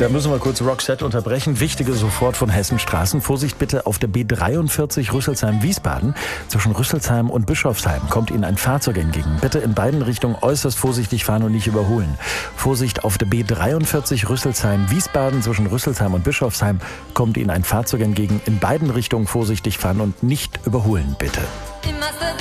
Da müssen wir kurz Rockset unterbrechen. Wichtige sofort von Hessenstraßen. Vorsicht bitte auf der B43 Rüsselsheim-Wiesbaden. Zwischen Rüsselsheim und Bischofsheim kommt Ihnen ein Fahrzeug entgegen. Bitte in beiden Richtungen äußerst vorsichtig fahren und nicht überholen. Vorsicht auf der B43 Rüsselsheim-Wiesbaden. Zwischen Rüsselsheim und Bischofsheim kommt Ihnen ein Fahrzeug entgegen. In beiden Richtungen vorsichtig fahren und nicht überholen, bitte.